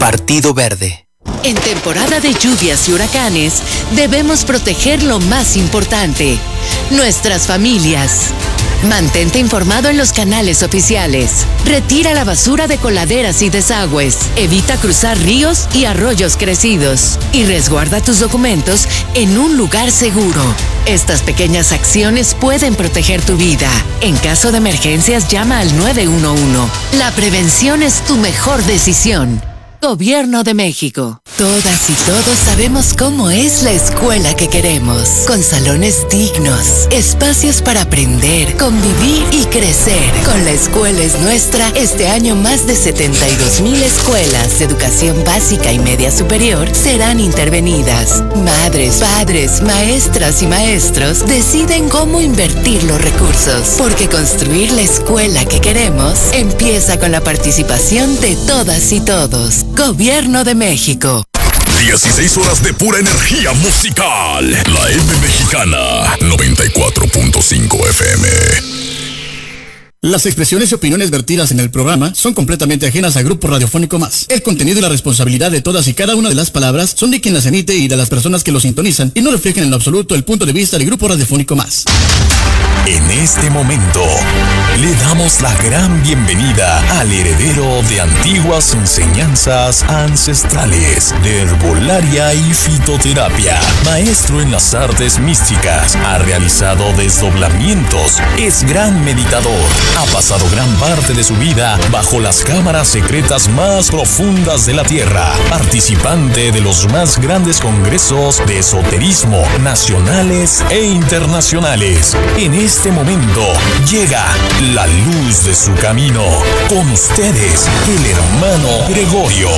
Partido Verde. En temporada de lluvias y huracanes, debemos proteger lo más importante, nuestras familias. Mantente informado en los canales oficiales. Retira la basura de coladeras y desagües. Evita cruzar ríos y arroyos crecidos. Y resguarda tus documentos en un lugar seguro. Estas pequeñas acciones pueden proteger tu vida. En caso de emergencias, llama al 911. La prevención es tu mejor decisión. Gobierno de México. Todas y todos sabemos cómo es la escuela que queremos. Con salones dignos, espacios para aprender, convivir y crecer. Con La Escuela es Nuestra, este año más de 72,000 escuelas de educación básica y media superior serán intervenidas. Madres, padres, maestras y maestros deciden cómo invertir los recursos. Porque construir la escuela que queremos empieza con la participación de todas y todos. Gobierno de México. 16 horas de pura energía musical. La M Mexicana, 94.5 FM. Las expresiones y opiniones vertidas en el programa son completamente ajenas a Grupo Radiofónico Más. El contenido y la responsabilidad de todas y cada una de las palabras son de quien las emite y de las personas que lo sintonizan y no reflejan en lo absoluto el punto de vista del Grupo Radiofónico Más. En este momento, le damos la gran bienvenida al heredero de antiguas enseñanzas ancestrales de herbolaria y fitoterapia, maestro en las artes místicas, ha realizado desdoblamientos, es gran meditador, ha pasado gran parte de su vida bajo las cámaras secretas más profundas de la Tierra, participante de los más grandes congresos de esoterismo nacionales e internacionales. En este momento llega la luz de su camino. Con ustedes, el hermano Gregorio.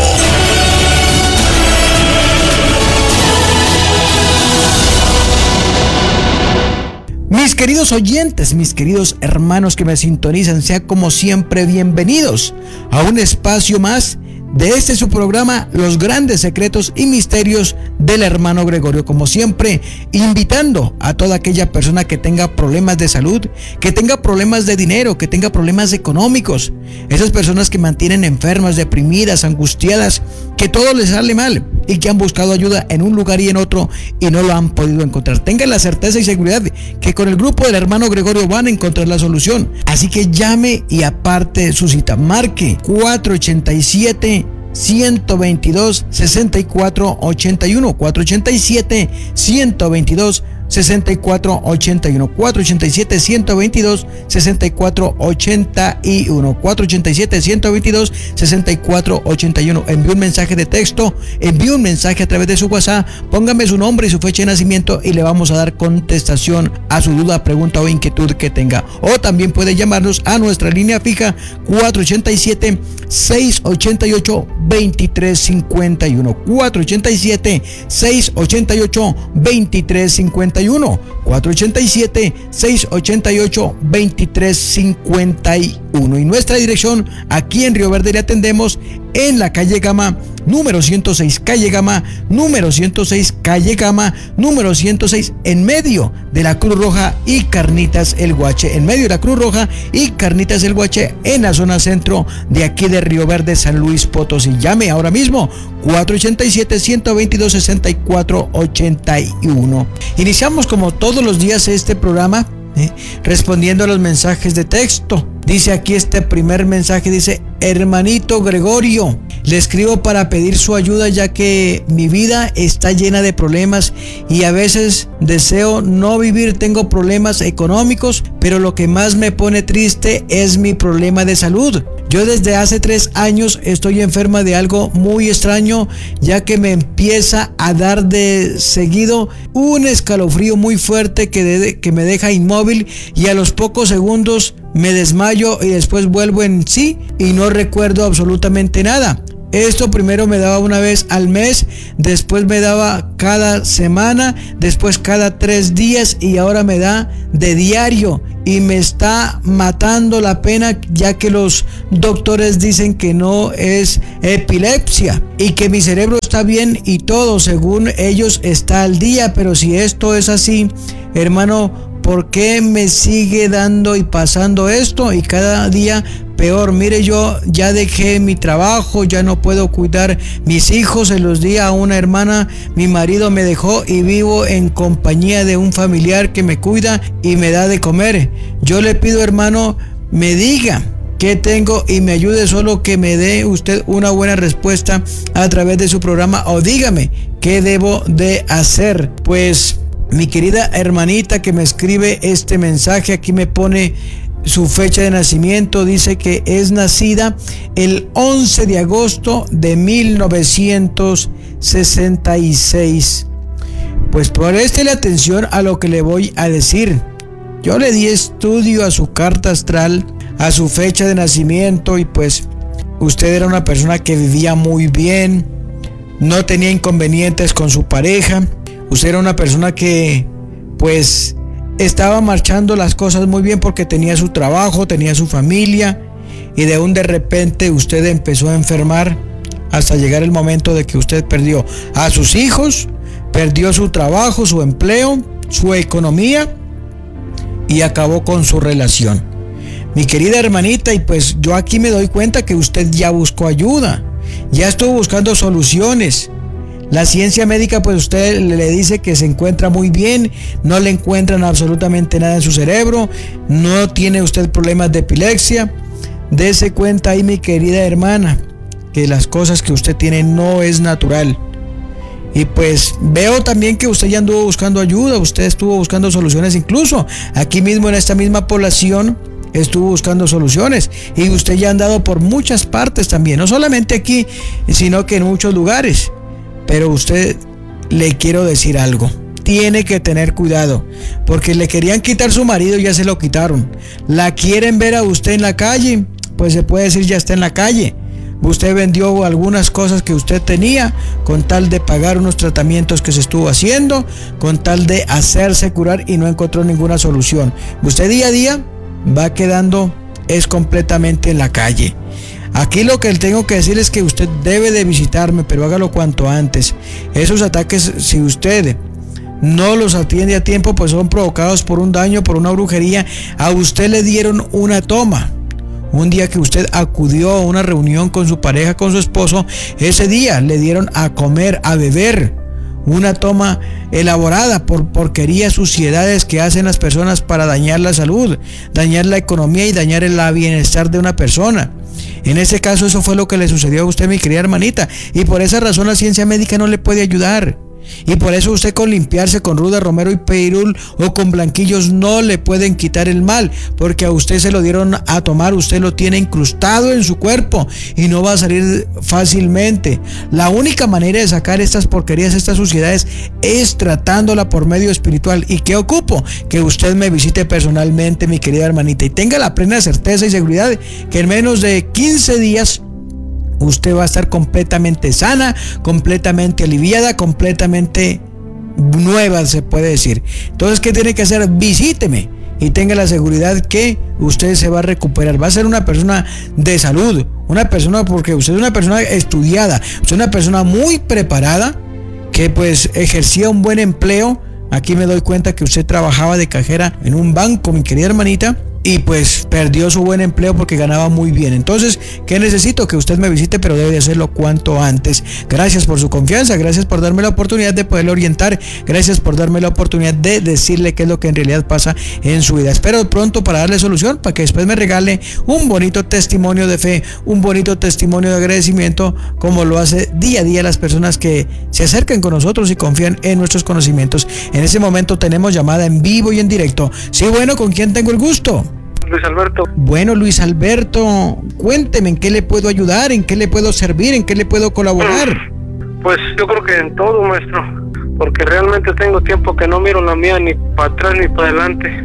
Mis queridos oyentes, mis queridos hermanos que me sintonizan, sean como siempre bienvenidos a un espacio más de este su programa, Los Grandes Secretos y Misterios del Hermano Gregorio. Como siempre, invitando a toda aquella persona que tenga problemas de salud, que tenga problemas de dinero, que tenga problemas económicos, esas personas que mantienen enfermas, deprimidas, angustiadas, que todo les sale mal y que han buscado ayuda en un lugar y en otro y no lo han podido encontrar. Tengan la certeza y seguridad que con el grupo del Hermano Gregorio van a encontrar la solución. Así que llame y aparte su cita. Marque 487-122-6481, 487-122-6481, 487-122-6481, 487-122-6481. Envíe un mensaje de texto, envíe un mensaje a través de su WhatsApp, póngame su nombre y su fecha de nacimiento y le vamos a dar contestación a su duda, pregunta o inquietud que tenga. O también puede llamarnos a nuestra línea fija 487-688-2351, 487-688-2351, 487-688-2351. Y nuestra dirección aquí en Río Verde le atendemos en la calle Gama, número 106, calle Gama, número 106, calle Gama, número 106, en medio de la Cruz Roja y Carnitas El Guache, en medio de la Cruz Roja y Carnitas El Guache, en la zona centro de aquí de Río Verde, San Luis Potosí. Llame ahora mismo, 487-122-6481. Iniciamos como todos los días este programa respondiendo a los mensajes de texto. Dice aquí este primer mensaje, dice: hermanito Gregorio, le escribo para pedir su ayuda ya que mi vida está llena de problemas y a veces deseo no vivir. Tengo problemas económicos, pero lo que más me pone triste es mi problema de salud. Yo desde hace 3 años estoy enferma de algo muy extraño, ya que me empieza a dar de seguido un escalofrío muy fuerte que me deja inmóvil y a los pocos segundos me desmayo y después vuelvo en sí y no recuerdo absolutamente nada. Esto primero me daba una vez al mes, después me daba cada semana, después cada 3 días y ahora me da de diario y me está matando la pena, ya que los doctores dicen que no es epilepsia y que mi cerebro está bien y todo según ellos está al día. Pero si esto es así, hermano, ¿por qué me sigue dando y pasando esto? Y cada día peor. Mire, yo ya dejé mi trabajo, ya no puedo cuidar mis hijos, se los di a una hermana, mi marido me dejó y vivo en compañía de un familiar que me cuida y me da de comer. Yo le pido, hermano, me diga qué tengo y me ayude, solo que me dé usted una buena respuesta a través de su programa, o dígame qué debo de hacer. Pues mi querida hermanita que me escribe este mensaje, aquí me pone su fecha de nacimiento, dice que es nacida el 11 de agosto de 1966. Pues préstele atención a lo que le voy a decir. Yo le di estudio a su carta astral, a su fecha de nacimiento, y pues usted era una persona que vivía muy bien, no tenía inconvenientes con su pareja. Usted era una persona que pues estaba marchando las cosas muy bien porque tenía su trabajo, tenía su familia, y de repente usted empezó a enfermar hasta llegar el momento de que usted perdió a sus hijos, perdió su trabajo, su empleo, su economía, y acabó con su relación. Mi querida hermanita, y pues yo aquí me doy cuenta que usted ya buscó ayuda, ya estuvo buscando soluciones. La ciencia médica, pues usted le dice que se encuentra muy bien, no le encuentran absolutamente nada en su cerebro, no tiene usted problemas de epilepsia. Dese cuenta ahí, mi querida hermana, que las cosas que usted tiene no es natural. Y pues veo también que usted ya anduvo buscando ayuda, usted estuvo buscando soluciones, incluso aquí mismo en esta misma población estuvo buscando soluciones, y usted ya ha andado por muchas partes también, no solamente aquí, sino que en muchos lugares. Pero usted, le quiero decir algo, tiene que tener cuidado, porque le querían quitar su marido y ya se lo quitaron. La quieren ver a usted en la calle, pues se puede decir ya está en la calle. Usted vendió algunas cosas que usted tenía con tal de pagar unos tratamientos que se estuvo haciendo, con tal de hacerse curar, y no encontró ninguna solución. Usted día a día va quedando es completamente en la calle. Aquí lo que tengo que decir es que usted debe de visitarme, pero hágalo cuanto antes. Esos ataques, si usted no los atiende a tiempo, pues son provocados por un daño, por una brujería. A usted le dieron una toma. Un día que usted acudió a una reunión con su pareja, con su esposo, ese día le dieron a comer, a beber. Una toma elaborada por porquerías, suciedades que hacen las personas para dañar la salud, dañar la economía y dañar el bienestar de una persona. En ese caso, eso fue lo que le sucedió a usted, mi querida hermanita, y por esa razón la ciencia médica no le puede ayudar. Y por eso usted con limpiarse con ruda, romero y perul o con blanquillos no le pueden quitar el mal, porque a usted se lo dieron a tomar, usted lo tiene incrustado en su cuerpo y no va a salir fácilmente. La única manera de sacar estas porquerías, estas suciedades, es tratándola por medio espiritual. ¿Y qué ocupo? Que usted me visite personalmente, mi querida hermanita, y tenga la plena certeza y seguridad que en menos de 15 días usted va a estar completamente sana, completamente aliviada, completamente nueva, se puede decir. Entonces, ¿qué tiene que hacer? Visíteme y tenga la seguridad que usted se va a recuperar. Va a ser una persona de salud, una persona, porque usted es una persona estudiada, usted es una persona muy preparada, que pues ejercía un buen empleo. Aquí me doy cuenta que usted trabajaba de cajera en un banco, mi querida hermanita, y pues perdió su buen empleo porque ganaba muy bien. Entonces, ¿qué necesito? Que usted me visite, pero debe de hacerlo cuanto antes. Gracias por su confianza, gracias por darme la oportunidad de poderle orientar, gracias por darme la oportunidad de decirle qué es lo que en realidad pasa en su vida. Espero pronto para darle solución, para que después me regale un bonito testimonio de fe, un bonito testimonio de agradecimiento, como lo hace día a día las personas que se acercan con nosotros y confían en nuestros conocimientos. En ese momento tenemos llamada en vivo y en directo. Sí, bueno, ¿con quién tengo el gusto? Luis Alberto. Bueno, Luis Alberto, cuénteme en qué le puedo ayudar, en qué le puedo servir, en qué le puedo colaborar. Pues yo creo que en todo, maestro, porque realmente tengo tiempo que no miro la mía ni para atrás ni para adelante.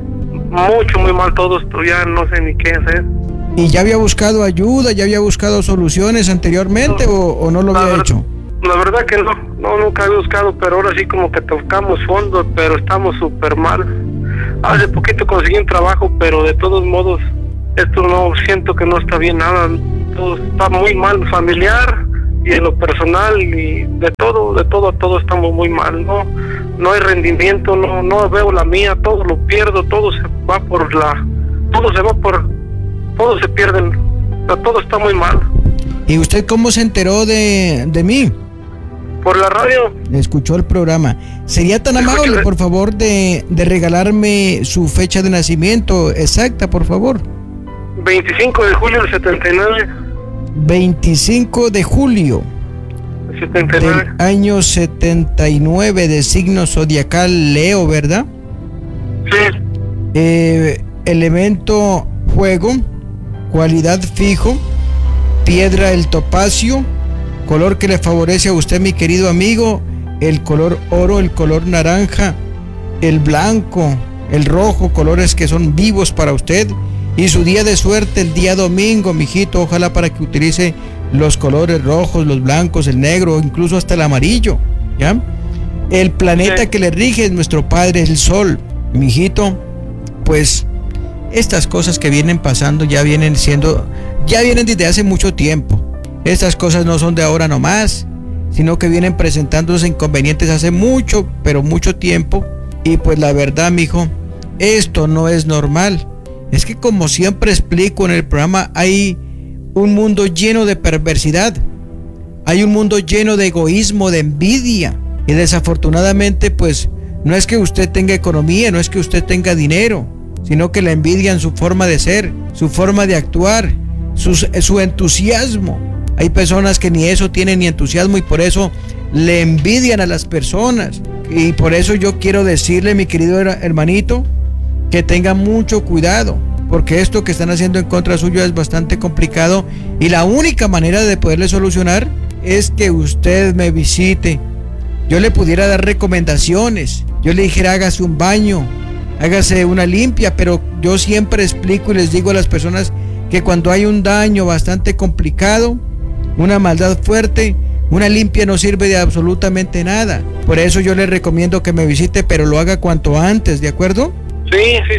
Muy mal todo esto, ya no sé ni qué hacer. ¿Y ya había buscado ayuda, ya había buscado soluciones anteriormente o no lo había hecho? La verdad que no, nunca había buscado, pero ahora sí como que tocamos fondo, pero estamos súper mal. Hace poquito conseguí un trabajo, pero de todos modos, esto no, siento que no está bien nada. Todo está muy mal, familiar y en lo personal, y de todo estamos muy mal, ¿no? no hay rendimiento, no veo la mía, todo lo pierdo, todo se pierden, o sea, todo está muy mal. ¿Y usted cómo se enteró de mí? Por la radio. Escuchó el programa. ¿Sería tan amable, por favor, de regalarme su fecha de nacimiento exacta, por favor? 25 de julio del 79. 25 de julio 79. del año 79, de signo zodiacal Leo, ¿verdad? Sí. Elemento fuego, cualidad fijo, piedra el topacio, color que le favorece a usted, mi querido amigo, el color oro, el color naranja, el blanco, el rojo, colores que son vivos para usted. Y su día de suerte, el día domingo, mijito, ojalá para que utilice los colores rojos, los blancos, el negro, incluso hasta el amarillo, ¿ya? El planeta que le rige es nuestro padre, el sol, mijito. Pues estas cosas que vienen pasando ya vienen desde hace mucho tiempo. Estas cosas no son de ahora nomás, sino que vienen presentándose inconvenientes hace mucho, pero mucho tiempo. Y pues la verdad, mijo, esto no es normal. Es que, como siempre explico en el programa, hay un mundo lleno de perversidad, hay un mundo lleno de egoísmo, de envidia, y desafortunadamente pues no es que usted tenga economía, no es que usted tenga dinero, sino que la envidian su forma de ser, su forma de actuar, su entusiasmo. Hay personas que ni eso tienen, ni entusiasmo, y por eso le envidian a las personas. Y por eso yo quiero decirle, mi querido hermanito, que tenga mucho cuidado, porque esto que están haciendo en contra suyo es bastante complicado, y la única manera de poderle solucionar es que usted me visite. Yo le pudiera dar recomendaciones, yo le dijera hágase un baño, hágase una limpia, pero yo siempre explico y les digo a las personas que cuando hay un daño bastante complicado, una maldad fuerte, una limpia no sirve de absolutamente nada. Por eso yo le recomiendo que me visite, pero lo haga cuanto antes, ¿de acuerdo? Sí,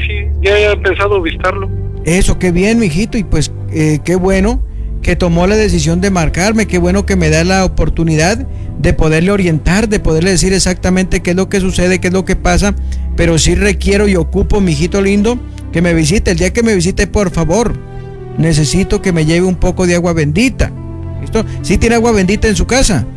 ya he pensado visitarlo. Eso, qué bien, mijito, y pues qué bueno que tomó la decisión de marcarme, qué bueno que me da la oportunidad de poderle orientar, de poderle decir exactamente qué es lo que sucede, qué es lo que pasa, pero sí requiero y ocupo, mijito lindo, que me visite. El día que me visite, por favor, necesito que me lleve un poco de agua bendita. ¿Listo? ¿Sí tiene agua bendita en su casa?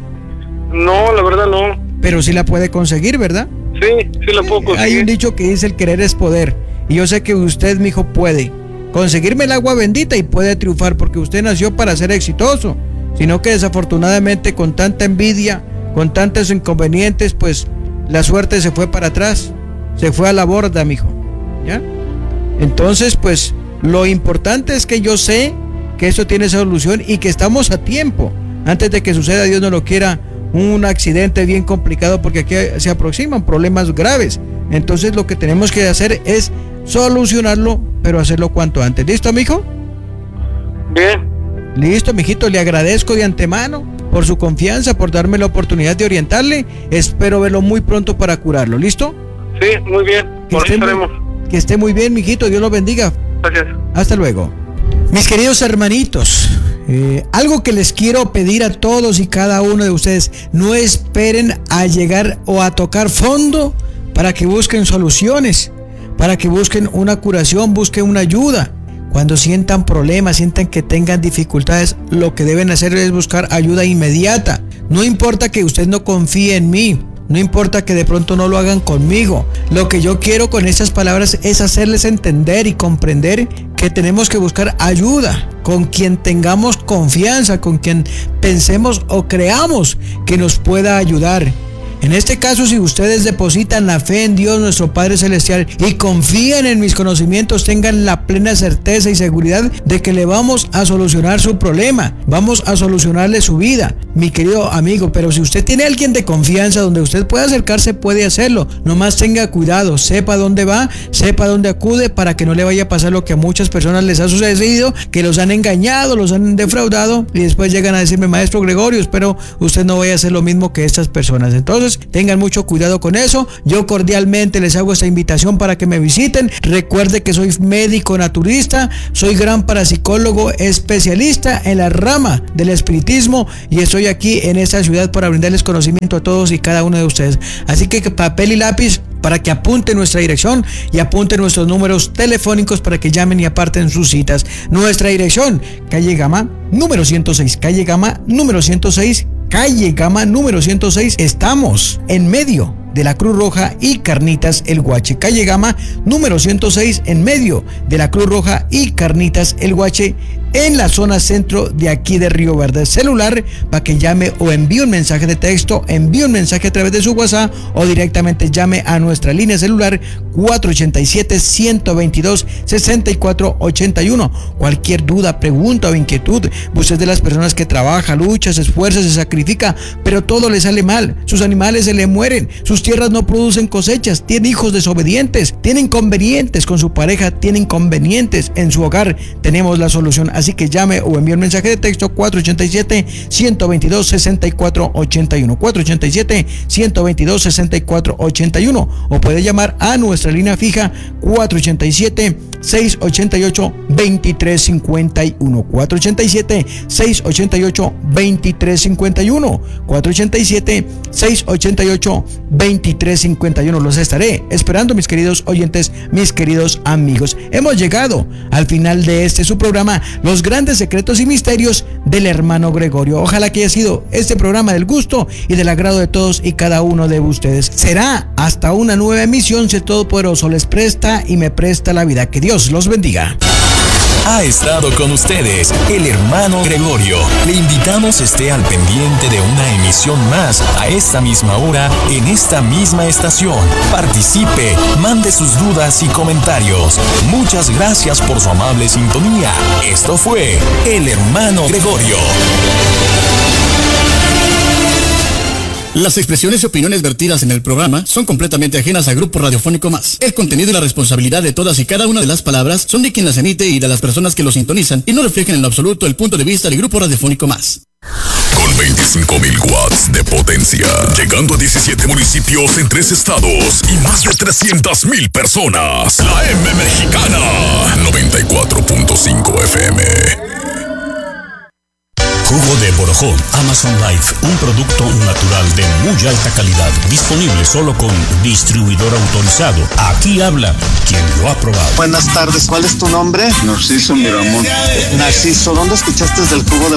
No, la verdad no. Pero sí la puede conseguir, ¿verdad? Sí la puedo conseguir. Hay un dicho que dice: el querer es poder. Y yo sé que usted, mijo, puede conseguirme el agua bendita y puede triunfar, porque usted nació para ser exitoso. Sino que desafortunadamente, con tanta envidia, con tantos inconvenientes, pues la suerte se fue para atrás, se fue a la borda, mijo. ¿Ya? Entonces, pues lo importante es que yo sé que esto tiene solución y que estamos a tiempo, antes de que suceda, Dios no lo quiera, un accidente bien complicado, porque aquí se aproximan problemas graves. Entonces lo que tenemos que hacer es solucionarlo, pero hacerlo cuanto antes. ¿Listo, mijo? Bien. Listo, mijito, le agradezco de antemano por su confianza, por darme la oportunidad de orientarle. Espero verlo muy pronto para curarlo. ¿Listo? Sí, muy bien. Que esté muy bien, mijito. Dios lo bendiga. Gracias. Hasta luego. Mis queridos hermanitos, algo que les quiero pedir a todos y cada uno de ustedes: no esperen a llegar o a tocar fondo para que busquen soluciones, para que busquen una curación, busquen una ayuda. Cuando sientan problemas, sientan que tengan dificultades, lo que deben hacer es buscar ayuda inmediata. No importa que usted no confíe en mí, no importa que de pronto no lo hagan conmigo. Lo que yo quiero con estas palabras es hacerles entender y comprender que tenemos que buscar ayuda con quien tengamos confianza, con quien pensemos o creamos que nos pueda ayudar. En este caso, si ustedes depositan la fe en Dios nuestro Padre Celestial y confían en mis conocimientos, tengan la plena certeza y seguridad de que le vamos a solucionar su problema, vamos a solucionarle su vida, mi querido amigo. Pero si usted tiene a alguien de confianza donde usted puede acercarse, puede hacerlo. Nomás tenga cuidado, sepa dónde va, sepa dónde acude, para que no le vaya a pasar lo que a muchas personas les ha sucedido, que los han engañado, los han defraudado y después llegan a decirme: maestro Gregorio, espero usted no vaya a hacer lo mismo que estas personas. Entonces, cosas. Tengan mucho cuidado con eso. Yo cordialmente les hago esta invitación para que me visiten. Recuerde que soy médico naturista, soy gran parapsicólogo especialista en la rama del espiritismo y estoy aquí en esta ciudad para brindarles conocimiento a todos y cada uno de ustedes. Así que papel y lápiz para que apunten nuestra dirección y apunten nuestros números telefónicos para que llamen y aparten sus citas. Nuestra dirección, calle Gama, número 106, calle Gama, número 106, calle Gama, número 106. Estamos en medio de la Cruz Roja y Carnitas El Guache. Calle Gama, número 106, en medio de la Cruz Roja y Carnitas El Guache, en la zona centro de aquí de Río Verde. Celular para que llame o envíe un mensaje de texto, envíe un mensaje a través de su WhatsApp o directamente llame a nuestra línea celular 487-122-6481. Cualquier duda, pregunta o inquietud. Usted es de las personas que trabaja, lucha, se esfuerza, se sacrifica, pero todo le sale mal. Sus animales se le mueren, sus tierras no producen cosechas, tiene hijos desobedientes, tiene inconvenientes con su pareja, tiene inconvenientes en su hogar. Tenemos la solución. Así que llame o envíe un mensaje de texto 487-122-6481. 487-122-6481. O puede llamar a nuestra línea fija 487-688-2351. 487-688-2351. 487-688-2351. Los estaré esperando, mis queridos oyentes, mis queridos amigos. Hemos llegado al final de este su programa, Los Grandes Secretos y Misterios del Hermano Gregorio. Ojalá que haya sido este programa del gusto y del agrado de todos y cada uno de ustedes. Será hasta una nueva emisión si el Todopoderoso les presta y me presta la vida. Que Dios los bendiga. Ha estado con ustedes el Hermano Gregorio. Le invitamos esté al pendiente de una emisión más a esta misma hora en esta misma estación. Participe, mande sus dudas y comentarios. Muchas gracias por su amable sintonía. Esto fue el Hermano Gregorio. Las expresiones y opiniones vertidas en el programa son completamente ajenas a Grupo Radiofónico Más. El contenido y la responsabilidad de todas y cada una de las palabras son de quien las emite y de las personas que lo sintonizan y no reflejan en lo absoluto el punto de vista del Grupo Radiofónico Más. Con 25,000 watts de potencia, llegando a 17 municipios en 3 estados y más de 300,000 personas. La M Mexicana, 94.5 FM. Jugo de Borojó, Amazon Life, un producto natural de muy alta calidad, disponible solo con distribuidor autorizado. Aquí habla quien lo ha probado. Buenas tardes, ¿cuál es tu nombre? Narciso Miramón. Narciso, ¿dónde escuchaste del jugo de